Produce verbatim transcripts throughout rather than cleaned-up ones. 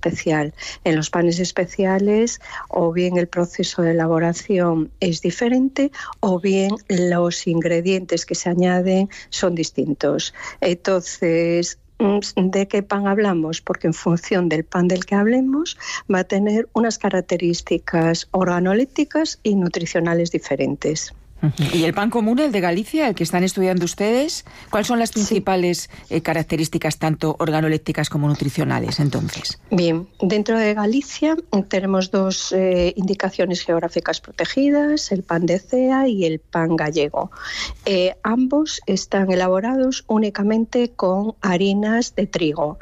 especial. En los panes especiales, o bien el proceso de elaboración es diferente, o bien los ingredientes que se añaden son distintos. Entonces, ¿de qué pan hablamos? Porque en función del pan del que hablemos va a tener unas características organolépticas y nutricionales diferentes. ¿Y el pan común, el de Galicia, el que están estudiando ustedes, cuáles son las principales sí. eh, características tanto organolépticas como nutricionales entonces? Bien, dentro de Galicia tenemos dos eh, indicaciones geográficas protegidas, el pan de cea y el pan gallego. Eh, ambos están elaborados únicamente con harinas de trigo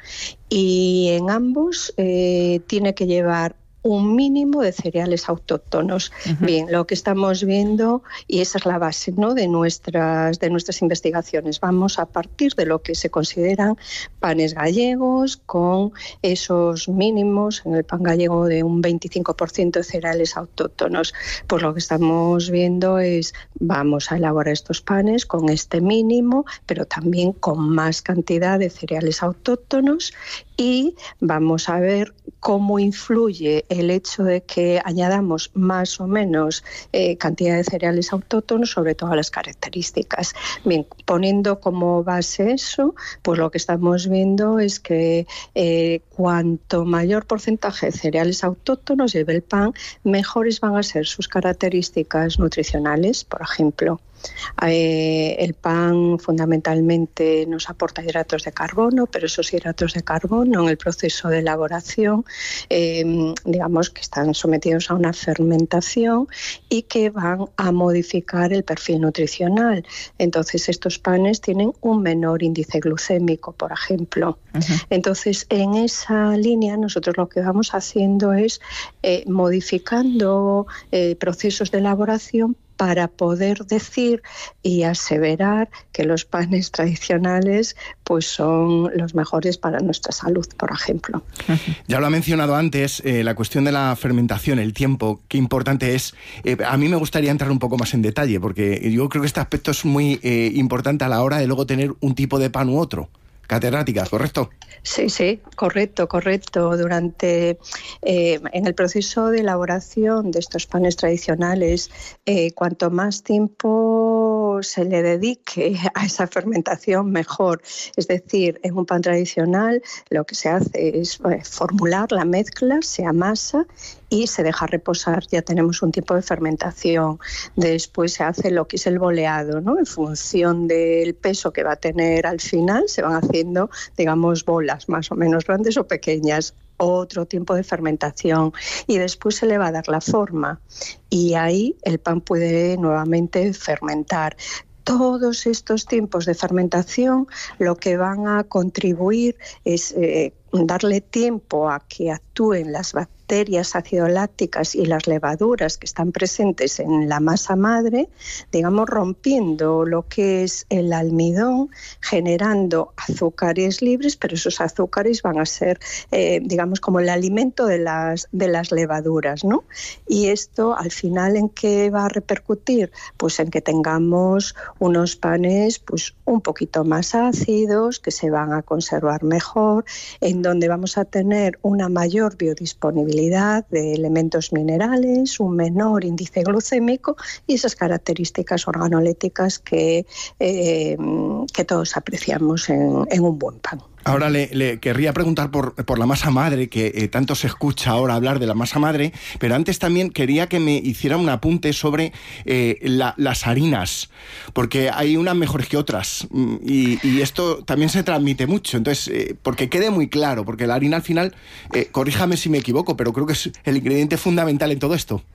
y en ambos eh, tiene que llevar un mínimo de cereales autóctonos. Uh-huh. Bien, lo que estamos viendo, y esa es la base, ¿no?, de nuestras, de nuestras investigaciones. Vamos a partir de lo que se consideran panes gallegos, con esos mínimos, en el pan gallego de un veinticinco por ciento de cereales autóctonos. Pues lo que estamos viendo es, vamos a elaborar estos panes con este mínimo, pero también con más cantidad de cereales autóctonos, y vamos a ver cómo influye el hecho de que añadamos más o menos eh, cantidad de cereales autóctonos sobre todas las características. Bien, poniendo como base eso, pues lo que estamos viendo es que eh, cuanto mayor porcentaje de cereales autóctonos lleve el pan, mejores van a ser sus características nutricionales. Por ejemplo, Eh, el pan fundamentalmente nos aporta hidratos de carbono, pero esos hidratos de carbono en el proceso de elaboración, eh, digamos que están sometidos a una fermentación y que van a modificar el perfil nutricional. Entonces estos panes tienen un menor índice glucémico, por ejemplo. Uh-huh. Entonces en esa línea nosotros lo que vamos haciendo es eh, modificando eh, procesos de elaboración para poder decir y aseverar que los panes tradicionales pues son los mejores para nuestra salud, por ejemplo. Ya lo ha mencionado antes, eh, la cuestión de la fermentación, el tiempo, qué importante es. Eh, a mí me gustaría entrar un poco más en detalle, porque yo creo que este aspecto es muy eh, importante a la hora de luego tener un tipo de pan u otro. Catedrática, ¿correcto? Sí, sí, correcto, correcto. Durante, eh, en el proceso de elaboración de estos panes tradicionales, eh, cuanto más tiempo se le dedique a esa fermentación, mejor. Es decir, en un pan tradicional lo que se hace es eh, formular la mezcla, se amasa y se deja reposar. Ya tenemos un tiempo de fermentación. Después se hace lo que es el boleado, ¿no? En función del peso que va a tener al final, se van haciendo, digamos, bolas más o menos grandes o pequeñas. Otro tiempo de fermentación y después se le va a dar la forma y ahí el pan puede nuevamente fermentar. Todos estos tiempos de fermentación lo que van a contribuir es eh, darle tiempo a que actúen las bacterias acidolácticas y las levaduras que están presentes en la masa madre, digamos, rompiendo lo que es el almidón, generando azúcares libres, pero esos azúcares van a ser, eh, digamos, como el alimento de las, de las levaduras, ¿no? Y esto, al final, ¿en qué va a repercutir? Pues en que tengamos unos panes pues un poquito más ácidos, que se van a conservar mejor, en donde vamos a tener una mayor biodisponibilidad de elementos minerales, un menor índice glucémico y esas características organolépticas que, eh, que todos apreciamos en, en un buen pan. Ahora le, le querría preguntar por, por la masa madre, que eh, tanto se escucha ahora hablar de la masa madre, pero antes también quería que me hiciera un apunte sobre eh, la, las harinas, porque hay unas mejores que otras, y, y esto también se transmite mucho. Entonces, eh, porque quede muy claro, porque la harina al final, eh, corríjame si me equivoco, pero creo que es el ingrediente fundamental en todo esto.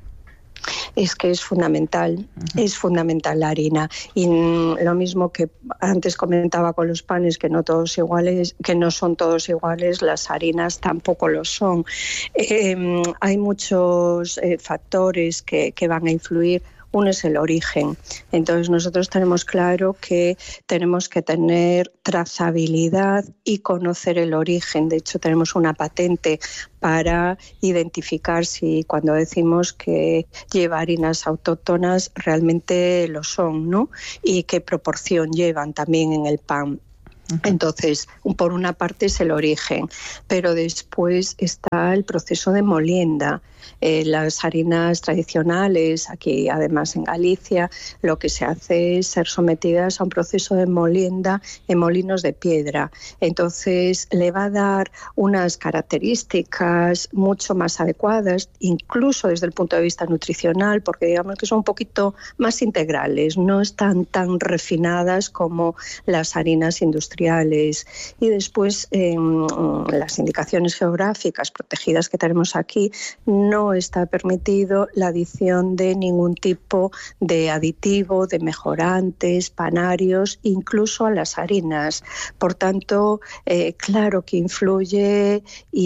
Es que es fundamental, uh-huh. es fundamental la harina. Y lo mismo que antes comentaba con los panes, que no todos iguales, que no son todos iguales, las harinas tampoco lo son. Eh, hay muchos eh, factores que, que van a influir. Uno es el origen. Entonces nosotros tenemos claro que tenemos que tener trazabilidad y conocer el origen. De hecho, tenemos una patente para identificar si cuando decimos que lleva harinas autóctonas realmente lo son, ¿no? Y qué proporción llevan también en el pan. Entonces, por una parte es el origen, pero después está el proceso de molienda. Eh, las harinas tradicionales, aquí además en Galicia, lo que se hace es ser sometidas a un proceso de molienda en molinos de piedra. Entonces, le va a dar unas características mucho más adecuadas, incluso desde el punto de vista nutricional, porque digamos que son un poquito más integrales, no están tan refinadas como las harinas industriales. Y después, eh, las indicaciones geográficas protegidas que tenemos aquí, no está permitido la adición de ningún tipo de aditivo, de mejorantes, panarios, incluso a las harinas. Por tanto, eh, claro que influye,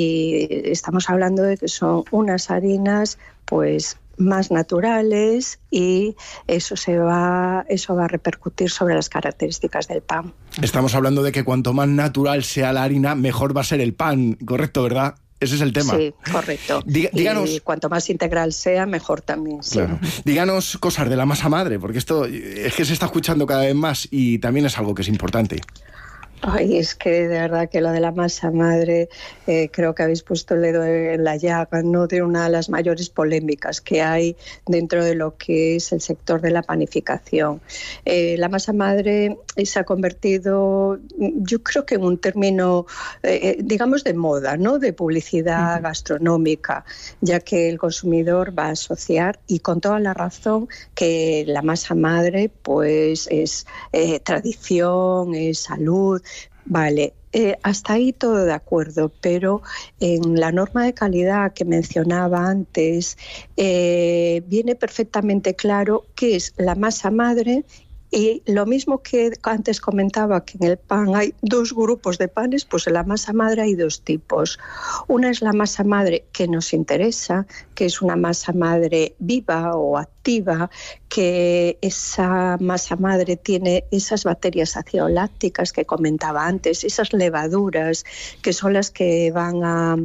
y estamos hablando de que son unas harinas pues más naturales, y eso se va eso va a repercutir sobre las características del pan. Estamos hablando de que cuanto más natural sea la harina, mejor va a ser el pan, ¿correcto, verdad? Ese es el tema. Sí, correcto. Diga, díganos, y cuanto más integral sea, mejor también. Sí. Claro. Díganos cosas de la masa madre, porque esto es que se está escuchando cada vez más y también es algo que es importante. Ay, es que de verdad que lo de la masa madre, eh, creo que habéis puesto el dedo en la llaga, ¿no?, de una de las mayores polémicas que hay dentro de lo que es el sector de la panificación. Eh, la masa madre se ha convertido, yo creo que en un término, eh, digamos, de moda, ¿no?, de publicidad uh-huh. gastronómica, ya que el consumidor va a asociar, y con toda la razón, que la masa madre pues es eh, tradición, es salud. Vale, eh, hasta ahí todo de acuerdo, pero en la norma de calidad que mencionaba antes eh, viene perfectamente claro qué es la masa madre. Y lo mismo que antes comentaba, que en el pan hay dos grupos de panes, pues en la masa madre hay dos tipos. Una es la masa madre que nos interesa, que es una masa madre viva o activa, que esa masa madre tiene esas bacterias ácido-lácticas que comentaba antes, esas levaduras que son las que van a,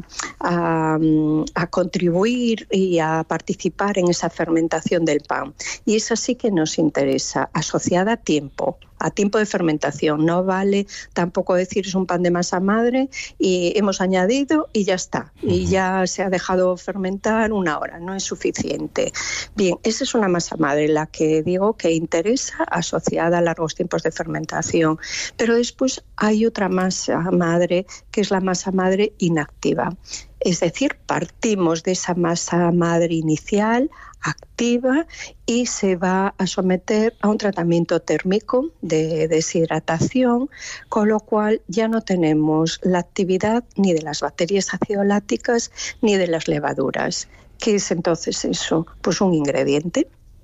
a, a contribuir y a participar en esa fermentación del pan. Y esa sí que nos interesa, asociada a tiempo, a tiempo de fermentación. No vale tampoco decir es un pan de masa madre y hemos añadido y ya está, y ya se ha dejado fermentar una hora, no es suficiente. Bien, esa es una masa madre, la que digo que interesa, asociada a largos tiempos de fermentación. Pero después hay otra masa madre, que es la masa madre inactiva. Es decir, partimos de esa masa madre inicial, activa, y se va a someter a un tratamiento térmico de deshidratación, con lo cual ya no tenemos la actividad ni de las bacterias ácido-lácticas ni de las levaduras. ¿Qué es entonces eso? Pues un ingrediente.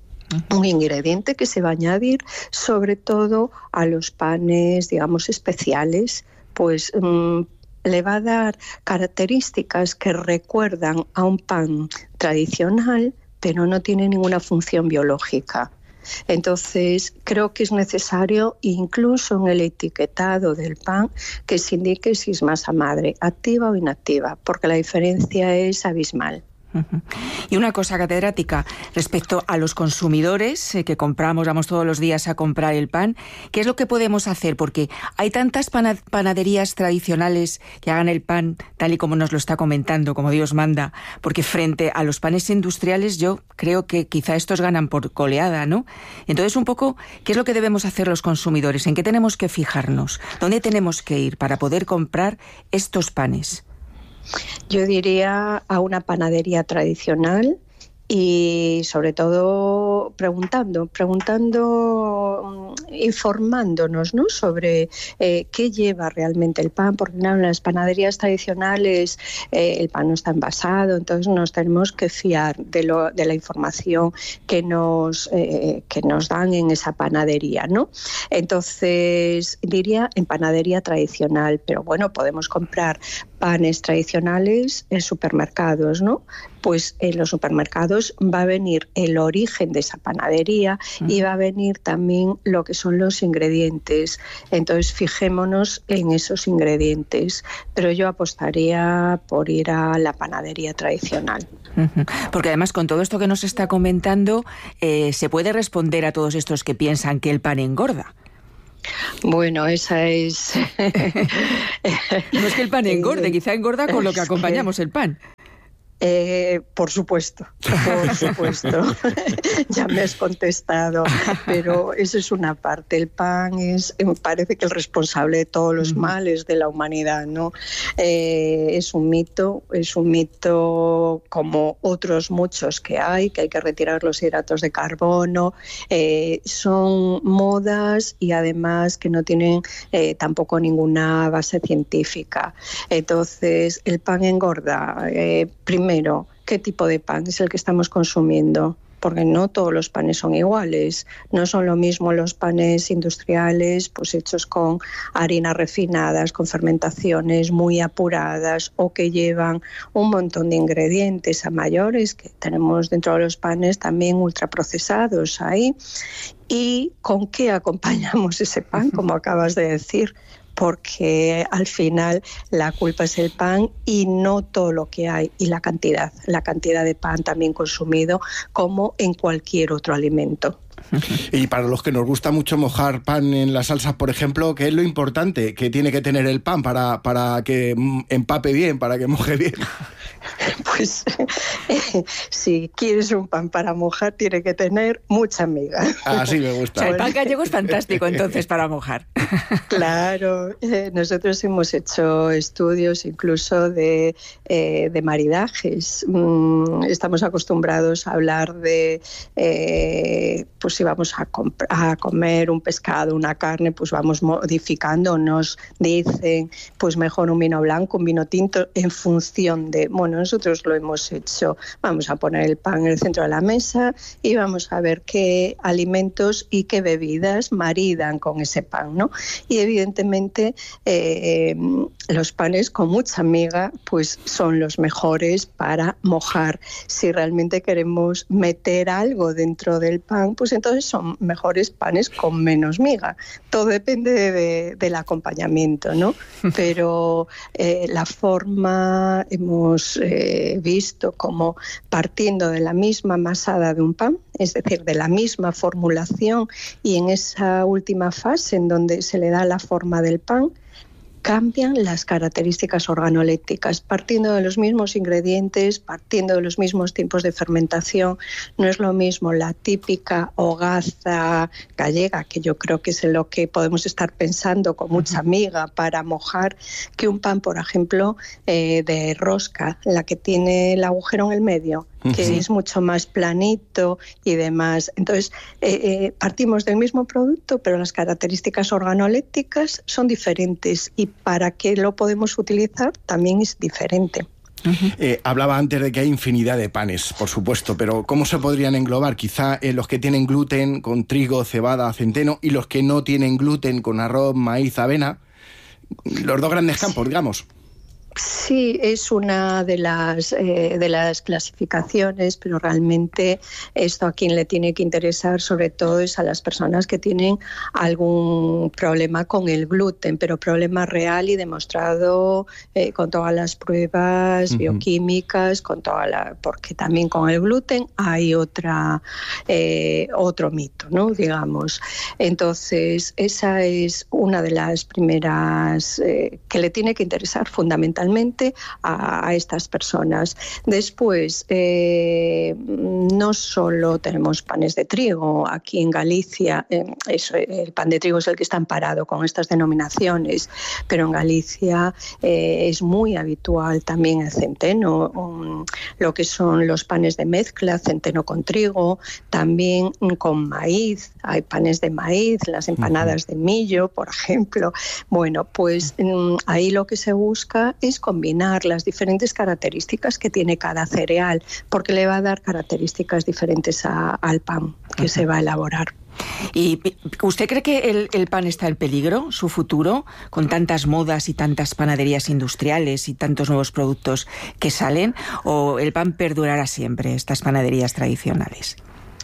Un ingrediente que se va a añadir sobre todo a los panes, digamos, especiales, pues mmm, le va a dar características que recuerdan a un pan tradicional, pero no tiene ninguna función biológica. Entonces, creo que es necesario, incluso en el etiquetado del pan, que se indique si es masa madre, activa o inactiva, porque la diferencia es abismal. Y una cosa, catedrática, respecto a los consumidores eh, que compramos, vamos todos los días a comprar el pan, ¿qué es lo que podemos hacer? Porque hay tantas pana- panaderías tradicionales que hagan el pan tal y como nos lo está comentando, como Dios manda, porque frente a los panes industriales yo creo que quizá estos ganan por goleada, ¿no? Entonces, un poco, ¿qué es lo que debemos hacer los consumidores? ¿En qué tenemos que fijarnos? ¿Dónde tenemos que ir para poder comprar estos panes? Yo diría a una panadería tradicional y sobre todo preguntando, preguntando, informándonos, ¿no?, sobre eh, qué lleva realmente el pan, porque claro, en las panaderías tradicionales eh, el pan no está envasado, entonces nos tenemos que fiar de, lo, de la información que nos, eh, que nos dan en esa panadería, ¿no? Entonces diría en panadería tradicional, pero bueno, podemos comprar panes tradicionales en supermercados, ¿no? Pues en los supermercados va a venir el origen de esa panadería uh-huh. y va a venir también lo que son los ingredientes. Entonces, fijémonos en esos ingredientes. Pero yo apostaría por ir a la panadería tradicional. Uh-huh. Porque además, con todo esto que nos está comentando, eh, se puede responder a todos estos que piensan que el pan engorda. Bueno, esa es... No es que el pan engorde, quizá engorda con lo que acompañamos el pan. Eh, por supuesto, por supuesto. Ya me has contestado, pero eso es una parte. El pan es, me parece que el responsable de todos los males de la humanidad, ¿no? Eh, es un mito, es un mito como otros muchos que hay, que hay que retirar los hidratos de carbono. Eh, son modas y además que no tienen eh, tampoco ninguna base científica. Entonces, el pan engorda. Eh, Primero, ¿qué tipo de pan es el que estamos consumiendo? Porque no todos los panes son iguales. No son lo mismo los panes industriales, pues hechos con harinas refinadas, con fermentaciones muy apuradas o que llevan un montón de ingredientes a mayores, que tenemos dentro de los panes también ultraprocesados ahí. ¿Y con qué acompañamos ese pan, como acabas de decir? Porque al final la culpa es el pan y no todo lo que hay, y la cantidad, la cantidad de pan también consumido, como en cualquier otro alimento. Y para los que nos gusta mucho mojar pan en las salsas, por ejemplo, ¿qué es lo importante que tiene que tener el pan para, para que empape bien, para que moje bien? Pues eh, si quieres un pan para mojar, tiene que tener mucha miga. Así me gusta. O sea, el pan gallego es fantástico entonces para mojar. Claro, eh, nosotros hemos hecho estudios incluso de, eh, de maridajes. Mm, estamos acostumbrados a hablar de, eh, pues si vamos a, a comer un pescado, una carne, pues vamos modificando. Nos dicen, pues mejor un vino blanco, un vino tinto, en función de, bueno, nosotros lo hemos hecho. Vamos a poner el pan en el centro de la mesa y vamos a ver qué alimentos y qué bebidas maridan con ese pan, ¿no? Y evidentemente eh, los panes con mucha miga pues son los mejores para mojar. Si realmente queremos meter algo dentro del pan, pues entonces son mejores panes con menos miga. Todo depende de, del acompañamiento, ¿no? Pero eh, la forma hemos eh, visto como partiendo de la misma masada de un pan, es decir, de la misma formulación, y en esa última fase en donde se le da la forma del pan, cambian las características organolépticas, partiendo de los mismos ingredientes, partiendo de los mismos tiempos de fermentación. No es lo mismo la típica hogaza gallega, que yo creo que es en lo que podemos estar pensando con mucha miga para mojar, que un pan, por ejemplo, eh, de rosca, la que tiene el agujero en el medio, que sí. Es mucho más planito y demás. Entonces, eh, eh, partimos del mismo producto, pero las características organolépticas son diferentes y para qué lo podemos utilizar también es diferente. Uh-huh. Eh, hablaba antes de que hay infinidad de panes, por supuesto, pero ¿cómo se podrían englobar? Quizá eh, los que tienen gluten con trigo, cebada, centeno, y los que no tienen gluten con arroz, maíz, avena. Los dos grandes campos, digamos. Sí, es una de las, eh, de las clasificaciones, pero realmente esto a quien le tiene que interesar sobre todo es a las personas que tienen algún problema con el gluten, pero problema real y demostrado eh, con todas las pruebas uh-huh. bioquímicas, con toda la, porque también con el gluten hay otra eh, otro mito, ¿no? Digamos. Entonces, esa es una de las primeras eh, que le tiene que interesar fundamentalmente A, a estas personas. Después, eh, no solo tenemos panes de trigo. Aquí en Galicia, eh, eso, el pan de trigo es el que está amparado con estas denominaciones, pero en Galicia eh, es muy habitual también el centeno, um, lo que son los panes de mezcla, centeno con trigo, también con maíz. Hay panes de maíz, las empanadas de millo, por ejemplo. Bueno, pues um, ahí lo que se busca es combinar las diferentes características que tiene cada cereal, porque le va a dar características diferentes a, al pan que uh-huh. se va a elaborar. ¿Y usted cree que el, el pan está en peligro, su futuro, con tantas modas y tantas panaderías industriales y tantos nuevos productos que salen, o el pan perdurará siempre, estas panaderías tradicionales?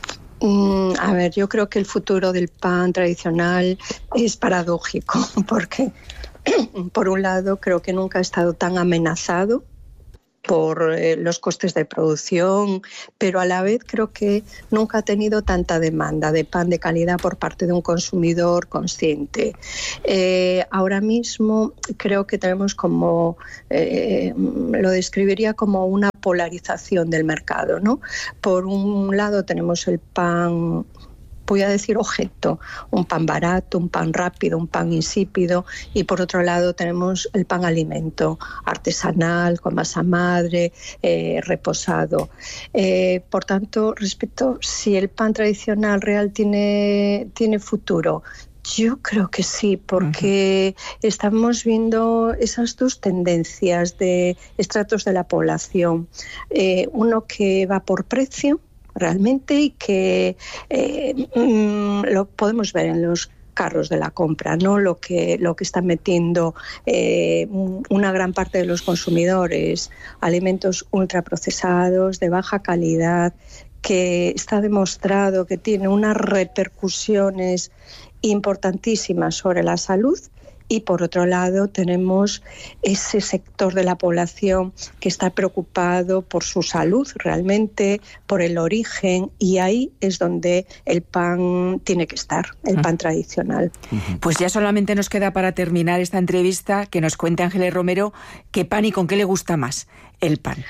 Mm, a ver, yo creo que el futuro del pan tradicional es paradójico, porque por un lado creo que nunca ha estado tan amenazado por eh, los costes de producción, pero a la vez creo que nunca ha tenido tanta demanda de pan de calidad por parte de un consumidor consciente. Eh, ahora mismo creo que tenemos como, eh, lo describiría como una polarización del mercado, ¿no? Por un lado tenemos el pan, voy a decir objeto, un pan barato, un pan rápido, un pan insípido, y por otro lado tenemos el pan alimento, artesanal, con masa madre, eh, reposado. Eh, por tanto, respecto si el pan tradicional real tiene, tiene futuro, yo creo que sí, porque uh-huh. estamos viendo esas dos tendencias de estratos de la población. Eh, uno que va por precio, realmente, y que eh, mmm, lo podemos ver en los carros de la compra, ¿no? Lo que, lo que están metiendo eh, una gran parte de los consumidores, alimentos ultraprocesados, de baja calidad, que está demostrado que tiene unas repercusiones importantísimas sobre la salud. Y por otro lado tenemos ese sector de la población que está preocupado por su salud realmente, por el origen, y ahí es donde el pan tiene que estar, el pan tradicional. Pues ya solamente nos queda para terminar esta entrevista que nos cuente Ángeles Romero qué pan y con qué le gusta más el pan.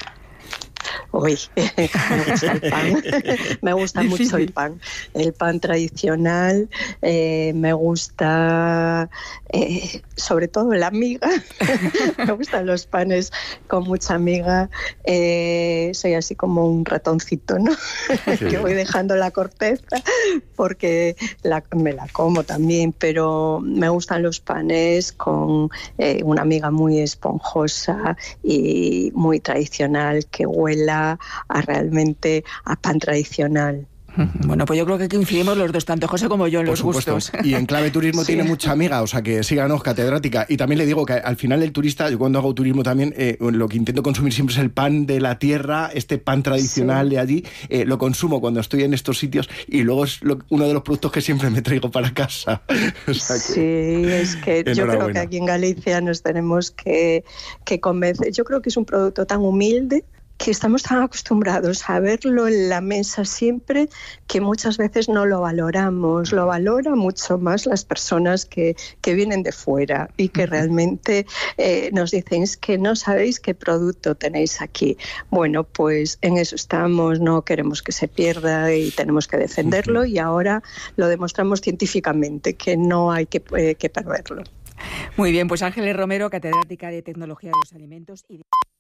Uy, me gusta el pan, me gusta Difícil. mucho el pan, el pan tradicional, eh, me gusta eh, sobre todo la miga, me gustan los panes con mucha miga, eh, soy así como un ratoncito, ¿no? Sí. Que voy dejando la corteza porque la, me la como también, pero me gustan los panes con eh, una miga muy esponjosa y muy tradicional, que huela a realmente a pan tradicional. Bueno, pues yo creo que coincidimos los dos, tanto José como yo, en Por los supuesto. gustos. Y en Clave Turismo sí. tiene mucha amiga, o sea que síganos, catedrática. Y también le digo que al final el turista, yo cuando hago turismo también, eh, lo que intento consumir siempre es el pan de la tierra, este pan tradicional sí. de allí, eh, lo consumo cuando estoy en estos sitios y luego es lo, uno de los productos que siempre me traigo para casa. O sea que, sí, es que yo creo que aquí en Galicia nos tenemos que, que convencer. Yo creo que es un producto tan humilde, que estamos tan acostumbrados a verlo en la mesa siempre, que muchas veces no lo valoramos. Lo valora mucho más las personas que, que vienen de fuera y que realmente eh, nos dicen, es que no sabéis qué producto tenéis aquí. Bueno, pues en eso estamos, no queremos que se pierda y tenemos que defenderlo, y ahora lo demostramos científicamente, que no hay que, eh, que perderlo. Muy bien, pues Ángeles Romero, catedrática de Tecnología de los Alimentos y